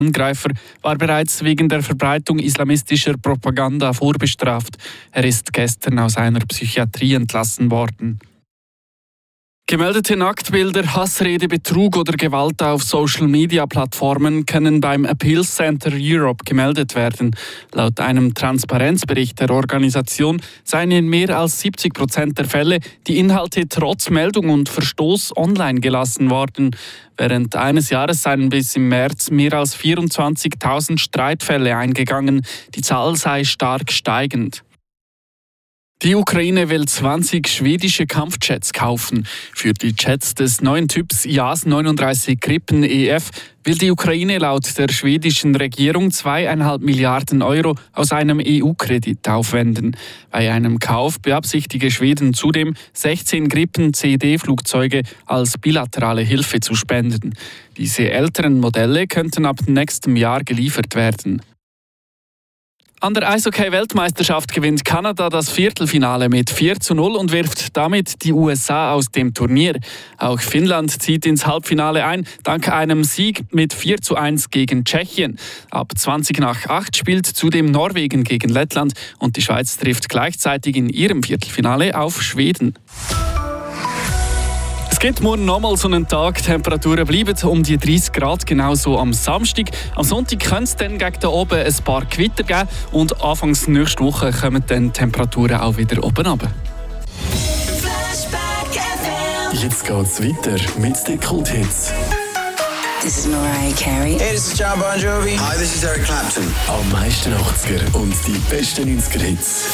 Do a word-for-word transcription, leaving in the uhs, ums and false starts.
Angreifer war bereits wegen der Verbreitung islamistischer Propaganda vorbestraft. Er ist gestern aus einer Psychiatrie entlassen worden. Gemeldete Nacktbilder, Hassrede, Betrug oder Gewalt auf Social-Media-Plattformen können beim Appeals Center Europe gemeldet werden. Laut einem Transparenzbericht der Organisation seien in mehr als siebzig Prozent der Fälle die Inhalte trotz Meldung und Verstoß online gelassen worden. Während eines Jahres seien bis im März mehr als vierundzwanzigtausend Streitfälle eingegangen. Die Zahl sei stark steigend. Die Ukraine will zwanzig schwedische Kampfjets kaufen. Für die Jets des neuen Typs JAS neununddreißig Gripen E F will die Ukraine laut der schwedischen Regierung zweieinhalb Milliarden Euro aus einem E U-Kredit aufwenden. Bei einem Kauf beabsichtige Schweden zudem, sechzehn Gripen C D-Flugzeuge als bilaterale Hilfe zu spenden. Diese älteren Modelle könnten ab nächstem Jahr geliefert werden. An der Eishockey-Weltmeisterschaft gewinnt Kanada das Viertelfinale mit vier zu null und wirft damit die U S A aus dem Turnier. Auch Finnland zieht ins Halbfinale ein, dank einem Sieg mit vier zu eins gegen Tschechien. Ab zwanzig nach acht spielt zudem Norwegen gegen Lettland und die Schweiz trifft gleichzeitig in ihrem Viertelfinale auf Schweden. Es gibt morgen nochmal so einen Tag. Die Temperaturen bleiben um die dreißig Grad, genauso am Samstag. Am Sonntag könnte es dann gegen da oben ein paar Gewitter geben und anfangs nächste Woche kommen dann die Temperaturen auch wieder oben runter. Jetzt geht's weiter mit den Kulthits. This is Mariah Carey. Hey, this is John Bon Jovi. Hi, this is Eric Clapton. Am meisten achtziger und die besten neunziger Hits.